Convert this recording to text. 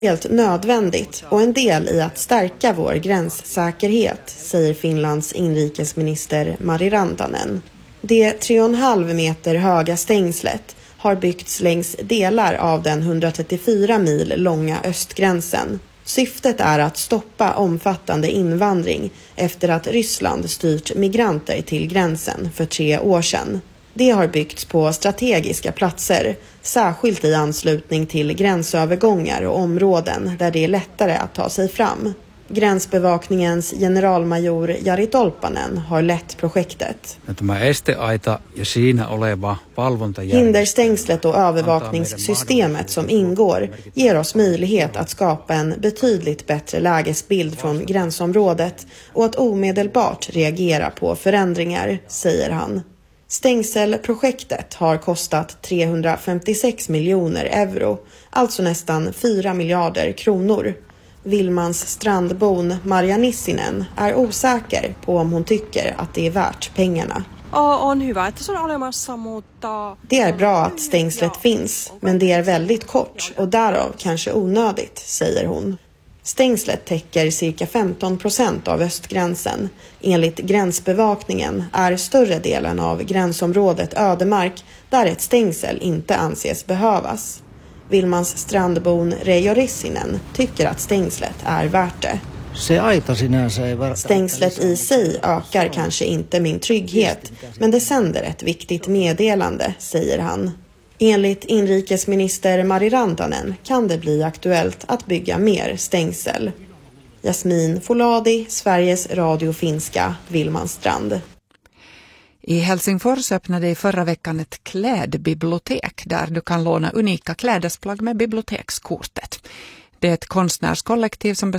helt nödvändigt och en del i att stärka vår gränssäkerhet, säger Finlands inrikesminister Mari Rantanen. Det 3,5 meter höga stängslet har byggts längs delar av den 134 mil långa östgränsen. Syftet är att stoppa omfattande invandring efter att Ryssland styrt migranter till gränsen för 3 år sedan. Det har byggts på strategiska platser, särskilt i anslutning till gränsövergångar och områden där det är lättare att ta sig fram. Gränsbevakningens generalmajor Jari Tolppanen har lett projektet. Hinderstängslet och övervakningssystemet som ingår ger oss möjlighet att skapa en betydligt bättre lägesbild från gränsområdet och att omedelbart reagera på förändringar, säger han. Stängselprojektet har kostat 356 miljoner euro, alltså nästan 4 miljarder kronor. Vilmans strandbon Marja Nissinen är osäker på om hon tycker att det är värt pengarna. Det är bra att stängslet finns, men det är väldigt kort och därav kanske onödigt, säger hon. Stängslet täcker cirka 15% av östgränsen. Enligt gränsbevakningen är större delen av gränsområdet ödemark där ett stängsel inte anses behövas. Vilmans strandbon Reijo Rissinen tycker att stängslet är värt det. Stängslet i sig ökar kanske inte min trygghet, men det sänder ett viktigt meddelande, säger han. Enligt inrikesminister Mari Rantanen kan det bli aktuellt att bygga mer stängsel. Jasmin Foladi, Sveriges Radio Finska, Vilmanstrand. I Helsingfors öppnade i förra veckan ett klädbibliotek där du kan låna unika klädesplagg med bibliotekskortet. Det är ett konstnärskollektiv som